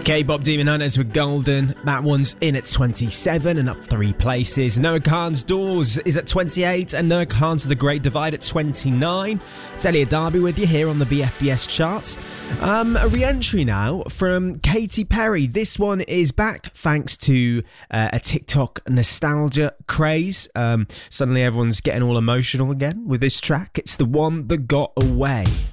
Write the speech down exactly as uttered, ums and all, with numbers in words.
K-pop Demon Hunters with Golden. That one's in at twenty-seven and up three places. Noah Khan's Doors is at twenty-eight and Noah Khan's The Great Divide at twenty-nine. It's Elliot Darby with you here on the B F B S charts. Um, a re-entry now from Katy Perry. This one is back thanks to uh, a TikTok nostalgia craze. Um, suddenly everyone's getting all emotional again with this track. It's The One That Got Away.